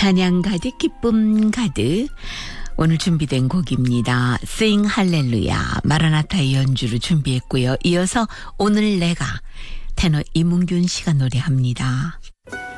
찬양 가득 기쁨 가득 오늘 준비된 곡입니다. Sing 할렐루야 마라나타의 연주를 준비했고요. 이어서 오늘 내가 테너 이문균 씨가 노래합니다.